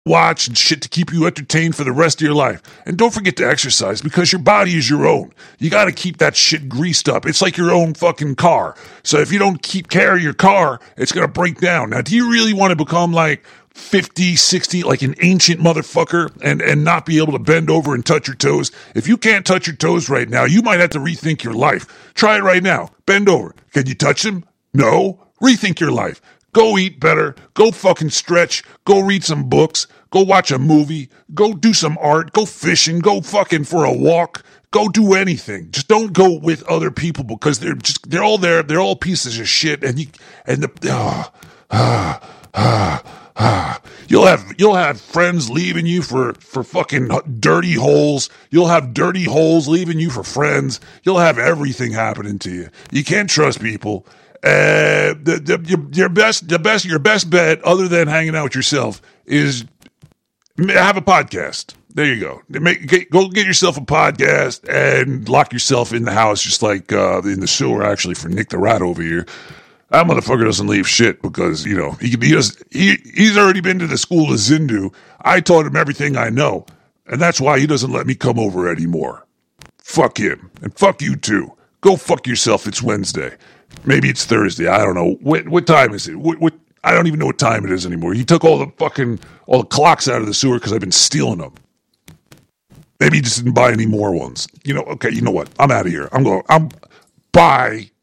watch and shit to keep you entertained for the rest of your life. And don't forget to exercise because your body is your own. You got to keep that shit greased up. It's like your own fucking car. So if you don't keep care of your car, it's going to break down. Now, do you really want to become like 50, 60, like an ancient motherfucker and not be able to bend over and touch your toes? If you can't touch your toes right now, you might have to rethink your life. Try it right now. Bend over. Can you touch them? No. Rethink your life. Go eat better. Go fucking stretch. Go read some books. Go watch a movie. Go do some art. Go fishing. Go fucking for a walk. Go do anything. Just don't go with other people because they're all there. They're all pieces of shit. You'll have friends leaving you for fucking dirty holes. You'll have dirty holes leaving you for friends. You'll have everything happening to you. You can't trust people. Your best bet, other than hanging out with yourself, is have a podcast. There you go. Go get yourself a podcast and lock yourself in the house, just like in the sewer. Actually, for Nick the Rat over here, that motherfucker doesn't leave shit because he's already been to the school of Zindu. I taught him everything I know, and that's why he doesn't let me come over anymore. Fuck him, and fuck you too. Go fuck yourself. It's Wednesday. Maybe it's Thursday. I don't know. What time is it? I don't even know what time it is anymore. He took all the clocks out of the sewer because I've been stealing them. Maybe he just didn't buy any more ones. Okay, you know what? I'm out of here. Bye.